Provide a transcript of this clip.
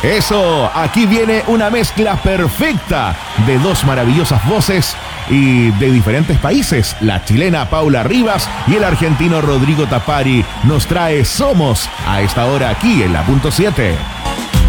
Eso, aquí viene una mezcla perfecta de dos maravillosas voces y de diferentes países. La chilena Paula Rivas y el argentino Rodrigo Tapari nos trae Somos a esta hora aquí en la punto 7.